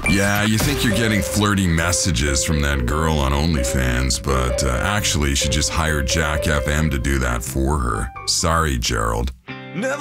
Yeah, you think you're getting flirty messages from that girl on OnlyFans, but actually, she just hired Jack FM to do that for her. Sorry, Gerald.